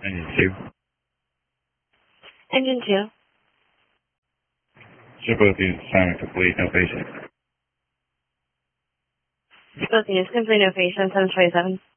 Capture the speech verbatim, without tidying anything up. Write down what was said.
Engine two. Engine two. Show both units assignment complete, no patient. Both units complete, no patient, seven twenty-seven.